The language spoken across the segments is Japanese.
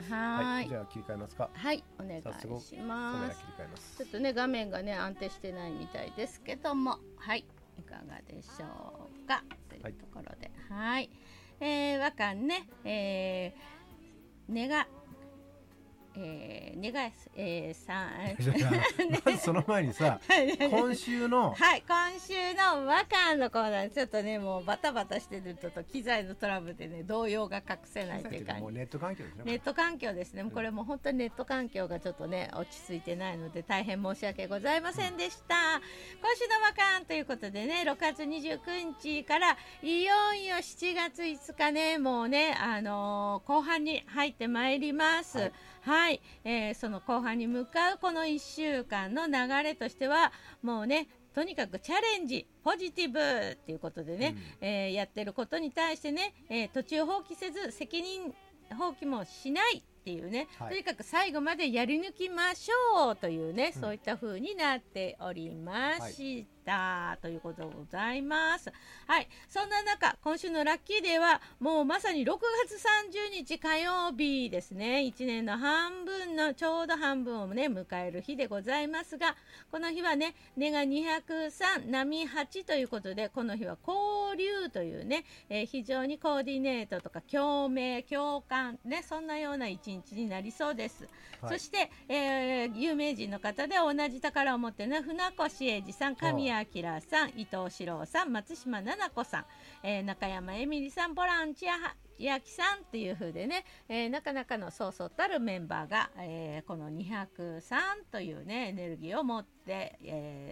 はい、 じゃあ切り替えますか。 はい、お願いします。 カメラ切り替えます。 ちょっとね画面がね安定してないみたいですけども、はい、いかがでしょうかというところで、はい、和漢ね、根がさまずその前にさ今週のはい、今週の和漢のコーナー、ちょっとねもうバタバタしてると機材のトラブルでね動揺が隠せないというか、 もうネット環境ですね。 ネット環境ですね、これも本当にネット環境がちょっとね落ち着いてないので大変申し訳ございませんでした、今週の和漢ということでね、6月29日からいよいよ7月5日ね、もうね後半に入ってまいります。はい、その後半に向かうこの1週間の流れとしてはもうねとにかくチャレンジポジティブっていうことでね、やってることに対してね、途中放棄せず責任放棄もしないっていうね、とにかく最後までやり抜きましょうというね、そういった風になっておりました、ということでございます。はい、そんな中今週のラッキーデーはもうまさに6月30日火曜日ですね。1年の半分のちょうど半分をね迎える日でございますが、この日はね根が203波8ということで、この日は交流というね、非常にコーディネートとか共鳴共感ね、そんなような一日になりそうです、そして、有名人の方で同じ宝を持ってね、船越英二さん、神谷明さん、伊藤四郎さん、松島菜々子さん、中山エミリさん、ボランチヤキさんっていう風でね、なかなかのそうそうたるメンバーが、この203というねエネルギーを持って、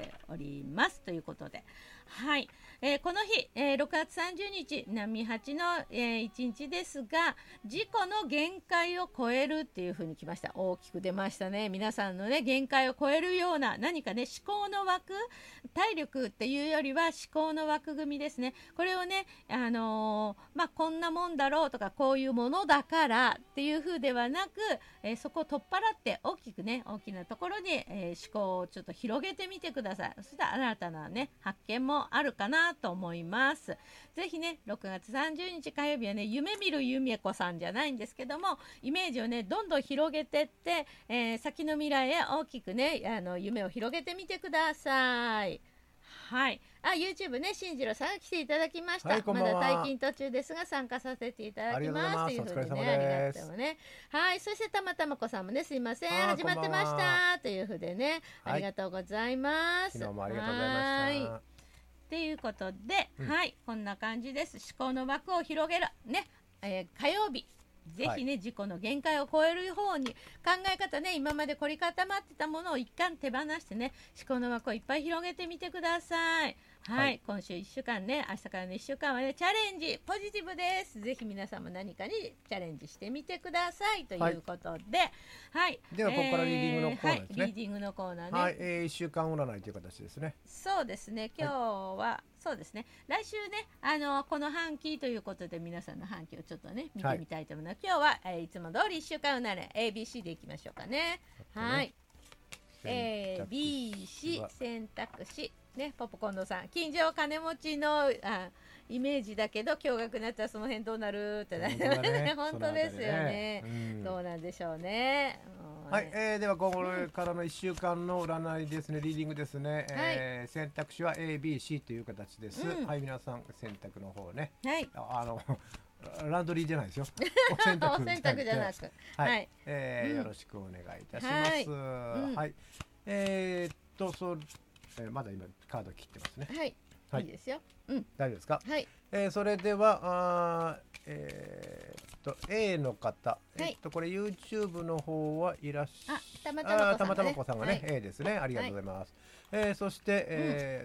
おりますということで、はい、この日、6月30日波8の、1日ですが、自己の限界を超えるっていう風に来ました。大きく出ましたね。皆さんのね限界を超えるような何かね思考の枠、体力っていうよりは思考の枠組みですね。これをねこんなもんだろうとかこういうものだからっていう風ではなく、そこを取っ払って大きくね大きなところに、思考をちょっと広げてみてください。そしたら新たなね発見もあるかなと思います。ぜひね6月30日火曜日はね夢見るゆめこさんじゃないんですけども、イメージをねどんどん広げてって、先の未来へ大きくね夢を広げてみてください。はい、YouTube ね、新次郎さんが来ていただきました、まだ退勤途中ですが参加させていただきますというふうにね、ありがとうね。はい、そしてたまたまこさんもね、すいません始まってましたというふうでね、ありがとうございます。 昨日もありがとうございました。 ということで、はい、こんな感じです。思考の枠を広げるね、火曜日ぜひね、自己の限界を超える方に考え方ね、今まで凝り固まってたものを一貫手放してね、思考の枠をいっぱい広げてみてください。はい、今週1週間ね、明日からの1週間はね、チャレンジポジティブです。ぜひ皆さんも何かにチャレンジしてみてくださいということで、はい、 ではここからリーディングのコーナーですね。 リーディングのコーナーね。 はい、1週間占いという形ですね。 そうですね、今日は、そうですね、来週ねこの半期ということで皆さんの半期をちょっとね見てみたいと思います、今日は、いつも通り1週間占い ABC でいきましょうかね。はい、ABC 選択肢ね、ポップコンドさん、近所金持ちのイメージだけど驚愕になったらその辺どうなるってなりますね。本当ですよね、どうなんでしょうね。 はい、ではこれからの1週間の占いですね、リーディングですね、選択肢は ABC という形です、はい、皆さん選択の方ね、はい、ランドリーじゃないですよお洗濯じゃなく、はい、よろしくお願いいたします。はい、まだ今カード切ってますね。はい、はい、いいですよ。大丈夫ですか。はい、それではA の方、これ YouTube の方はいらっしゃたまたまこさんがね、A ですね、ありがとうございます。そして、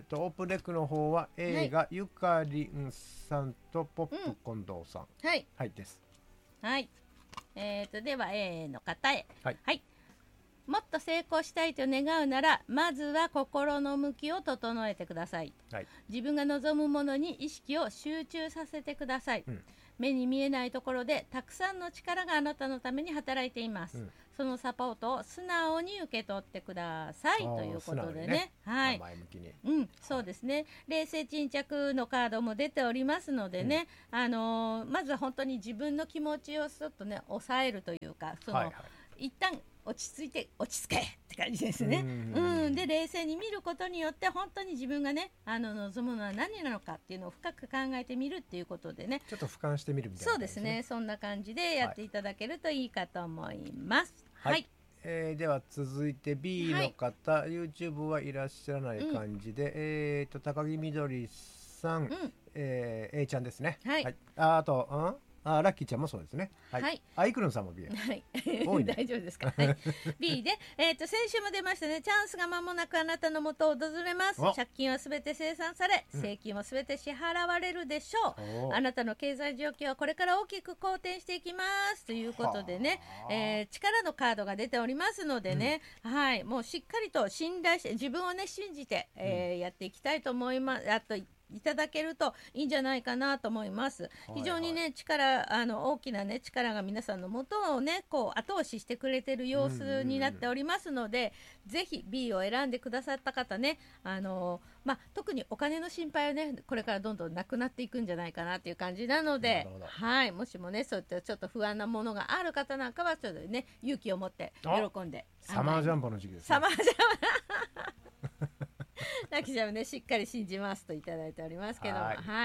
オープンレックの方は A がゆかりんさんとポップ近藤さん、はいです。はい、では A の方へ、はい、もっと成功したいと願うならまずは心の向きを整えてください、はい、自分が望むものに意識を集中させてください、 目に見えないところでたくさんの力があなたのために働いています、そのサポートを素直に受け取ってくださいということでね、はい、 前向きに、 そうですね。冷静沈着のカードも出ておりますのでね、まずは本当に自分の気持ちをちょっとね抑えるというか、一旦落ち着いて落ち着けって感じですね。で冷静に見ることによって本当に自分がね望むのは何なのかっていうのを深く考えてみるっていうことでね、 ちょっと俯瞰してみるみたいな、 そうですね。そんな感じでやっていただけるといいかと思います。 はい、では続いて B の方、YouTube はいらっしゃらない感じで、高木みどりさん、A ちゃんですね。あと、ラッキーちゃんもそうですね。アイクルンさんも B。 大丈夫ですか。B で、先週も出ましたね。チャンスが間もなくあなたの元を訪れます。借金はすべて清算され、請求もすべて支払われるでしょう。あなたの経済状況はこれから大きく好転していきますということでね、力のカードが出ておりますのでね、もうしっかりと信頼して自分をね信じて、やっていきたいと思います。いただけるといいんじゃないかなと思います。非常にね大きなね力が皆さんの元をねこう後押ししてくれてる様子になっておりますので、ぜひ B を選んでくださった方ね、特にお金の心配はねこれからどんどんなくなっていくんじゃないかなという感じなので、もしもねそういったちょっと不安なものがある方なんかはちょっとね勇気を持って喜んで、 サマージャンボの時期ですね。 サマージャンボラキちゃんもねしっかり信じますといただいておりますけども、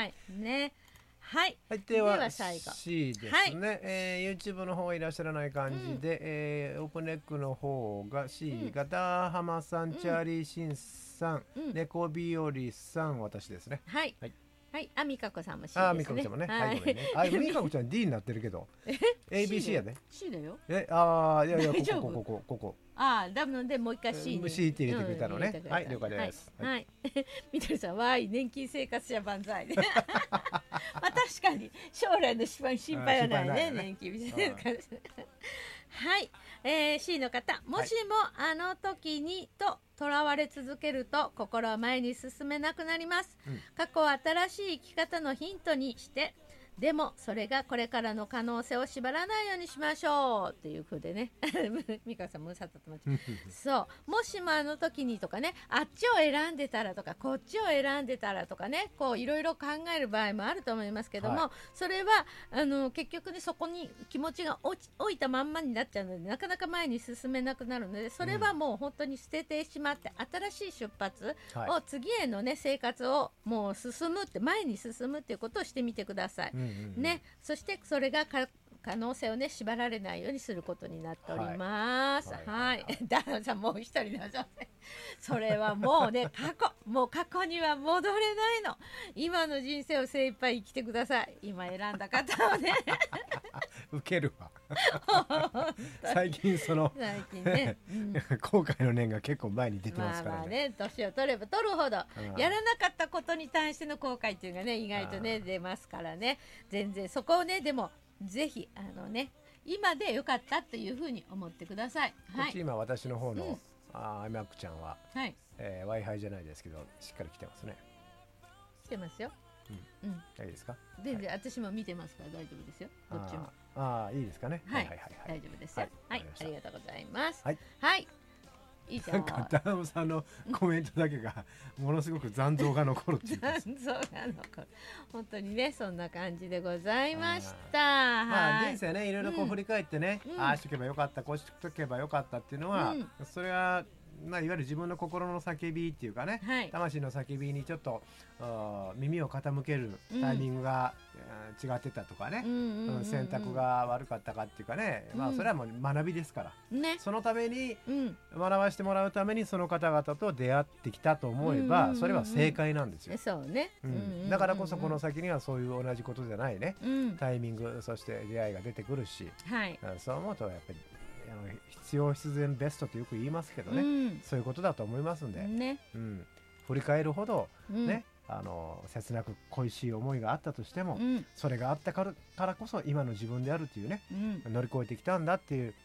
では最後 C ですね。YouTube の方はいらっしゃらない感じで、オープンネックの方が C がダーハマさん、チャーリーシンさん、猫日和さん、私ですね。 あみかこさんも C ですね。 みかこちゃんもね。みかこちゃん D になってるけど。ABC やね。 C だよ。 いやここ。 なのでもう一回 C に。 C って入れてくれたのね。了解です。 みどりさんは年金生活者万歳で。確かに将来の心配はないね、年金生活者。C の方、もしもあの時にと囚われ続けると心は前に進めなくなります。過去を新しい生き方のヒントにして、でもそれがこれからの可能性を縛らないようにしましょうっていう風でね美香さんもさっと待ってそうもしもあの時にとかね、あっちを選んでたらとかこっちを選んでたらとかね、こういろいろ考える場合もあると思いますけども、それは結局ねそこに気持ちが置いたまんまになっちゃうのでなかなか前に進めなくなるので、それはもう本当に捨ててしまって新しい出発を、次へのね生活をもう進むって前に進むっていうことをしてみてください。そしてそれが可能性をね縛られないようにすることになっております。ダーナさんもう一人なさい。それはもうね過去には戻れないの。今の人生を精一杯生きてください。今選んだ方をねウケるわ最近ね、後悔の念が結構前に出てますからね。 年を取れば取るほど、やらなかったことに対しての後悔っていうのがね意外とね出ますからね、全然そこをねでもぜひ今でよかったというふうに思ってください。 こっち今私の方のアイマックちゃんは Wi-Fi じゃないですけどしっかり来てますね。 来てますよ。 いいですか。 全然私も見てますから大丈夫ですよ。どっちも。 いいですかね。 大丈夫ですよ。ありがとうございます。以上。 なんかダームさんのコメントだけがものすごく残像が残るっていう。 残像が残る。本当にねそんな感じでございました。 人生ねいろいろこう振り返ってね、ああしとけばよかったこうしとけばよかったっていうのは、それはいわゆる自分の心の叫びっていうかね、魂の叫びにちょっと耳を傾けるタイミングが、違ってたとかね、選択が悪かったかっていうかね、それはもう学びですから、そのために、学ばせてもらうためにその方々と出会ってきたと思えば、それは正解なんですよ。 そうね、 だからこそこの先にはそういう同じことじゃないね、タイミングそして出会いが出てくるし、そう思うとやっぱり必要必然ベストってよく言いますけどね、そういうことだと思いますんで、振り返るほどね、切なく恋しい思いがあったとしても、それがあったからこそ今の自分であるっていうね、乗り越えてきたんだっていう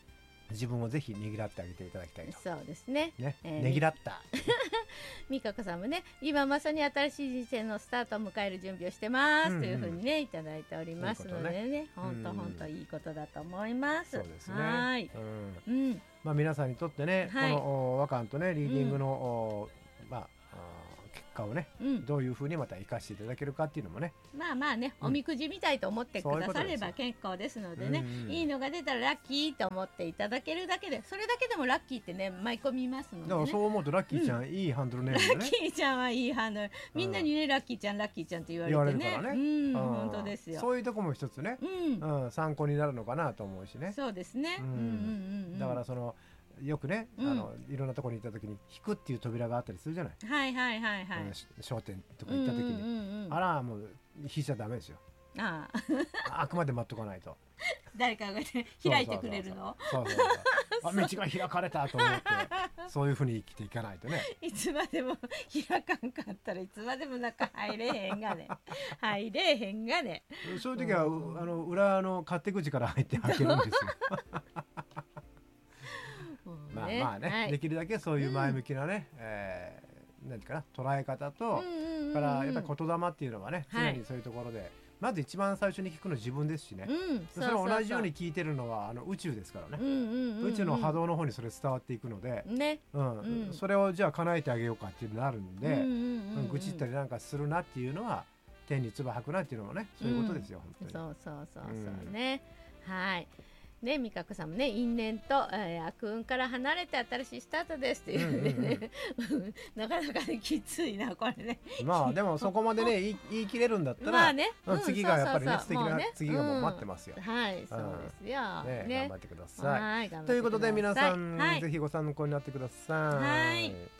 自分をぜひねぎらってあげていただきたいと。 そうですね。 ねぎらった。 美香子さんもね、今まさに新しい人生のスタートを迎える準備をしてます、というふうにねいただいておりますのでね、本当いいことだと思います。 そうですね。 はい。 まあ皆さんにとってね、この和漢とねリーディングのまあ結果をね、どういうふうにまた生かしていただけるかっていうのもね、 まあまあね、おみくじみたいと思ってくだされば結構ですのでね、いいのが出たらラッキーと思っていただけるだけで、それだけでもラッキーってね舞い込みますので、ね、だからそう思うとラッキーちゃん、いいハンドルネームだね。 ラッキーちゃんはいいハンドル、みんなにね、ラッキーちゃんラッキーちゃんって言われてね、本当ですよ。 そういうとこも一つね、参考になるのかなと思うしね。 そうですね。 だからそのよくね、いろんなところに行った時に引くっていう扉があったりするじゃない。商店とか行った時に、あらもう引いちゃダメですよ。あくまで待っとかないと。 誰かがね開いてくれるの。 道が開かれたと思って、そういうふうに生きていかないとね。 いつまでも開かんかったらいつまでも中入れへんがね。入れへんがね。 そういう時は裏の勝手口から入って開けるんですよ。まあね、できるだけそういう前向きなね、何かな捉え方と、からやっぱり言霊っていうのはね、常にそういうところでまず一番最初に聞くの自分ですしね。それを同じように聞いてるのは宇宙ですからね。宇宙の波動の方にそれ伝わっていくので、それをじゃあ叶えてあげようかっていうのになるんで、愚痴ったりなんかするなっていうのは天に唾吐くなっていうのもね、そういうことですよ。 そうね。はい。ね、美香子さんもね、因縁と、悪運から離れて新しいスタートですっていうね、なかなかねきついなこれね。 まあでもそこまでね言い切れるんだったら、次がやっぱりね素敵な次がもう待ってますよ。 はい、そうですよ。 頑張ってください。ということで皆さんぜひご参考になってください。